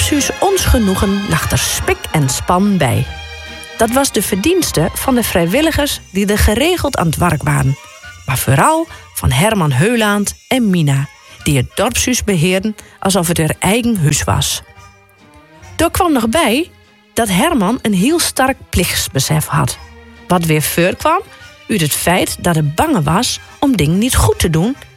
dorpshuis Ons Genoegen lag er spik en span bij. Dat was de verdienste van de vrijwilligers die er geregeld aan het werk waren. Maar vooral van Herman Heuland en Mina, die het dorpshuis beheerden alsof het haar eigen huis was. Er kwam nog bij dat Herman een heel sterk plichtsbesef had. Wat weer voorkwam uit het feit dat hij bang was om dingen niet goed te doen